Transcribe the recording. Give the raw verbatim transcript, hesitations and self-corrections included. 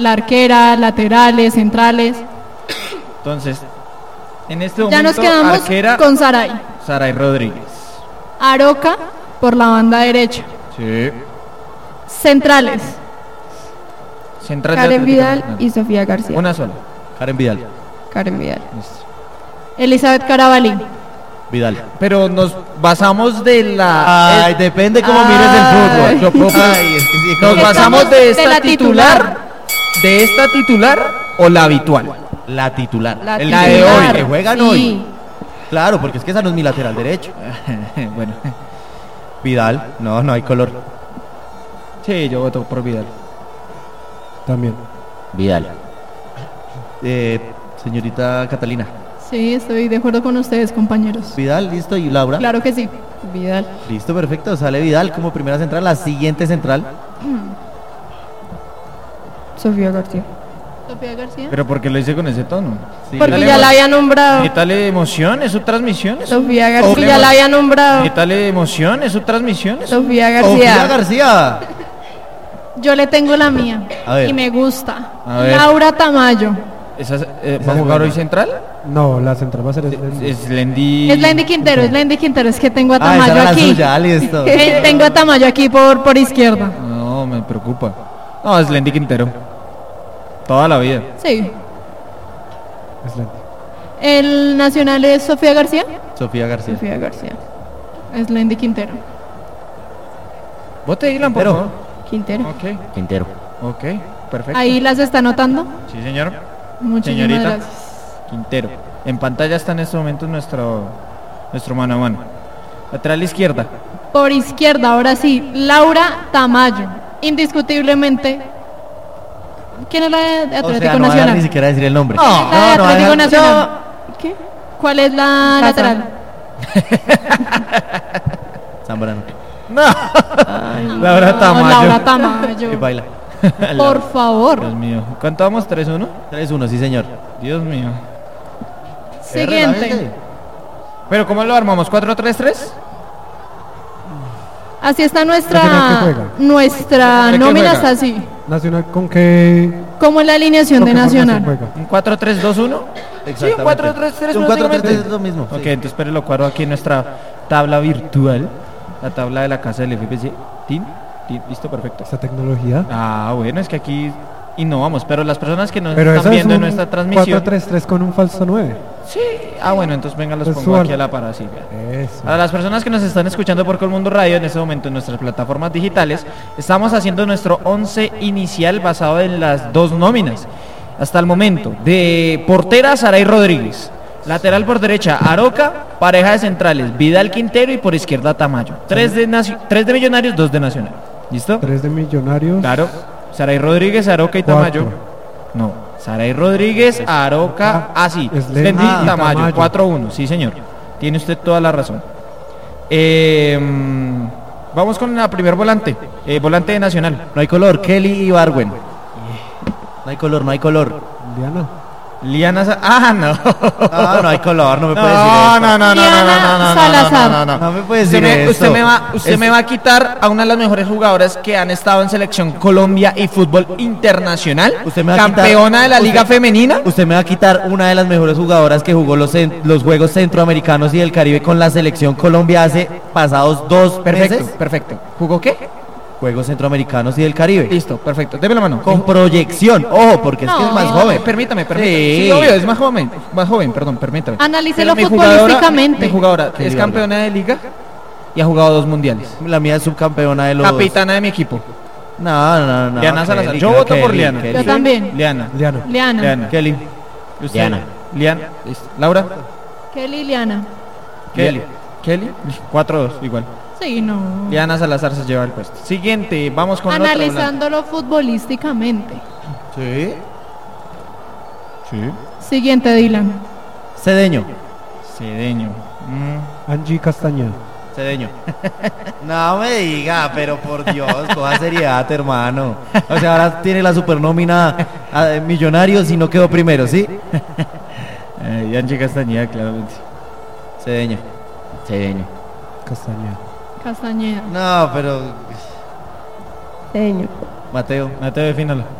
la arquera, laterales, centrales. Entonces, en este Ya nos momento, quedamos arquera, con Saray. Saray Rodríguez. Aroca por la banda derecha. Sí. Centrales. Central de Karen Atlético Vidal Nacional. y Sofía García. Una sola. Karen Vidal. Karen Vidal. Listo. Elizabeth Carabalí. Vidal. Pero nos basamos de la... Ay, es- depende cómo Ay. mires el fútbol. Yo puedo- Ay, es que sí, nos como- basamos de esta de la titular, titular. de esta titular o la habitual. La titular. La El La de titular. hoy, que juegan Sí. hoy. Claro, porque es que esa no es mi lateral derecho. Bueno, Vidal. No, no hay color. sí, yo voto por Vidal. También. Vidal. Eh, señorita Catalina. Sí, estoy de acuerdo con ustedes, compañeros. Vidal, listo. ¿Y Laura? Claro que sí. Vidal. Listo, perfecto. Sale Vidal como primera central. La siguiente central. Sofía García. Sofía García. Pero ¿por qué lo hice con ese tono? Sí, Porque dale ya más. la había nombrado. Quítale emoción, es su transmisión. es su- Sofía García Doble ya la emo- había nombrado. Quítale emoción, es su transmisión. es su- Sofía Sofía García. García. Yo le tengo la mía. A ver. Y me gusta. A ver. Laura Tamayo. Esa es- eh, Esa ¿Va a es jugar buena. hoy central? No, la central va a ser el- Es Lendy. Es Lendy Quintero, es Lendy Quintero. Es que tengo a Ah, esa Tamayo era la aquí. suya. Listo. Eh, tengo a Tamayo aquí por, por izquierda. No, me preocupa. No, es Lendy Quintero. Toda la vida. Sí. es lento. El nacional es Sofía García. Sofía García. Sofía García. Es Lendy Quintero. Vote Ilan, por Quintero. favor. Quintero. Ok, Quintero. ok, perfecto. Ahí las está anotando. Sí, señor. Muchísimas Señorita. gracias. Quintero. En pantalla está en este momento nuestro nuestro mano a mano. Lateral izquierda. Por izquierda, ahora sí, Laura Tamayo. Indiscutiblemente. ¿Quién es la de O Atlético sea, no va a dejar Nacional? ni siquiera decir el nombre. La de no va a Atlético dejar- Nacional. ¿Qué? ¿Cuál es la Casa. lateral? Zambrano. No. Laura No, Tamayo. Laura Tamayo. Que baila. Por favor. Dios mío. ¿Cuánto vamos? ¿tres uno? tres uno, sí, señor. Dios mío. Siguiente. Pero ¿cómo lo armamos? ¿cuatro tres tres? Así está Nacional que nuestra juega. nuestra ¿De qué nómina juega? está así. Nacional con qué. ¿Cómo es la alineación con de qué formación Nacional? juega? ¿Un cuatro tres dos uno? Sí, un cuatro tres tres Un cuatro tres tres es prácticamente. lo mismo. Ok, sí. entonces espere, lo cuadro aquí en nuestra tabla virtual. La tabla de la casa del F P C. Tin, tin, listo, perfecto. Esta tecnología. Ah, bueno, es que aquí innovamos, pero las personas que nos Pero están eso es viendo en un nuestra transmisión. cuatro tres tres con un falso nueve. Sí, ah, bueno, entonces venga, los Es pongo su aquí a arma. la par así. vea. Eso. A las personas que nos están escuchando por Colmundo Radio en este momento en nuestras plataformas digitales, estamos haciendo nuestro once inicial basado en las dos nóminas. Hasta el momento, de portera Saray Rodríguez, lateral por derecha Aroca, pareja de centrales Vidal Quintero y por izquierda Tamayo. Tres de, nacio- tres de Millonarios, dos de Nacional. ¿Listo? Tres de Millonarios. Claro. Saray Rodríguez, Aroca y Cuatro. Tamayo. No. Saray Rodríguez, Aroca, ah, sí. Es Lendy Lendy y y Tamayo. Tamayo. cuatro uno, sí, señor. Tiene usted toda la razón. Eh, mm, vamos con la primer volante. Eh, volante de Nacional. No hay color. Kelly y Barwen. No hay color, no hay color. Diana. Liana Sa- Ah, no. Ah, no hay color, no me puedes decir No, eso. no, no, no, no, no, no, no, Salazar. no, no, no. No me puedes Usted decir me, eso. usted me va, usted Es- me va a quitar a una de las mejores jugadoras que han estado en selección Colombia y fútbol internacional, Usted me va a quitar- campeona de la usted- Liga Femenina. Usted me va a quitar una de las mejores jugadoras que jugó los, cen- los Juegos Centroamericanos y del Caribe con la selección Colombia hace pasados dos Perfecto, meses. perfecto. ¿Jugó qué? Juegos Centroamericanos y del Caribe. Listo, perfecto. Deme la mano. Con proyección. Ojo, porque es que es No. más Eh, joven. Permítame, permítame. Sí. Sí, obvio, es más joven. Más joven, perdón, permítame. Analícelo Pero mi jugadora- futbolísticamente. Mi jugadora Qué es diablo. campeona de liga y ha jugado dos mundiales. La mía es subcampeona de los... Capitana de mi equipo. No, no, no. Liana Salazar. Kelly, Yo creo voto por Kelly, Liana. Kelly. Yo también. Liana. Diana. Liana. Liana. Kelly. ¿Usted? Liana. Liana. Listo. Laura. Kelly Liana. Kelly. Kelly. cuatro dos, igual. Sí, no. Liana Salazar se lleva el puesto. Siguiente, vamos con el otro volante. Analizándolo futbolísticamente. Sí. Sí. Siguiente, Dylan. Cedeño. Cedeño. Mm. Angie Castañeda. Cedeño. No me diga, pero por Dios, coja seriedad, hermano. O sea, ahora tiene la supernómina a Millonarios y no quedó primero, ¿sí? Eh, y Angie Castañeda, claramente. Cedeño. Cedeño. Castañeda. Castañeda. No, pero... Cedeño. Mateo. Mateo, defínalo.